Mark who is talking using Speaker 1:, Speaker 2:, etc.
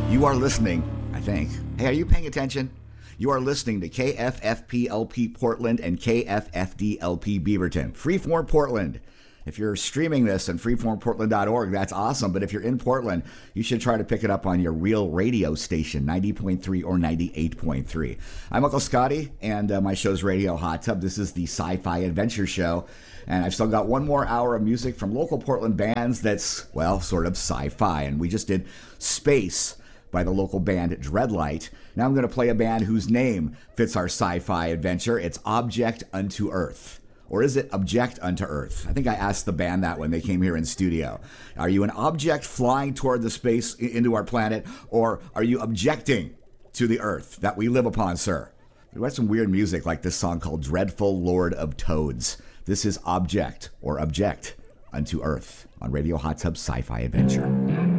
Speaker 1: You are listening, I think. Hey, are you paying attention? You are listening to KFFPLP Portland and KFFDLP Beaverton. Freeform Portland. If you're streaming this on freeformportland.org, that's awesome. But if you're in Portland, you should try to pick it up on your real radio station, 90.3 or 98.3. I'm Uncle Scotty, and my show's Radio Hot Tub. This is the Sci-Fi Adventure Show. And I've still got one more hour of music from local Portland bands that's, well, sort of sci-fi. And we just did Space by the local band Dreadlight. Now I'm going to play a band whose name fits our sci-fi adventure. It's Object Unto Earth. Or is it Object Unto Earth? I think I asked the band that when they came here in studio. Are you an object flying toward the space into our planet, or are you objecting to the Earth that we live upon, sir? We had some weird music like this song called Dreadful Lord of Toads. This is Object, or Object Unto Earth on Radio Hot Tub Sci-Fi Adventure.